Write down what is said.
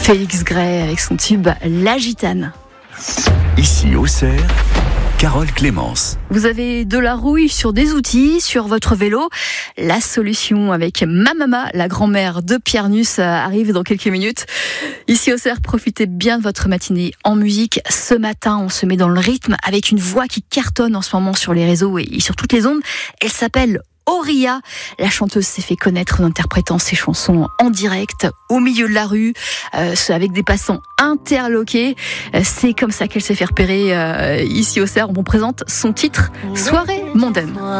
Félix Gray avec son tube La Gitane. Ici Auxerre, Carole Clémence. Vous avez de la rouille sur des outils, sur votre vélo. La solution avec Mamama, la grand-mère de Pierre Nuss, arrive dans quelques minutes. Ici Auxerre, profitez bien de votre matinée en musique. Ce matin, on se met dans le rythme avec une voix qui cartonne en ce moment sur les réseaux et sur toutes les ondes. Elle s'appelle Auria. La chanteuse s'est fait connaître en interprétant ses chansons en direct, au milieu de la rue, avec des passants interloqués. C'est comme ça qu'elle s'est fait repérer ici au Auxerre. On vous présente son titre, Soirée mondaine.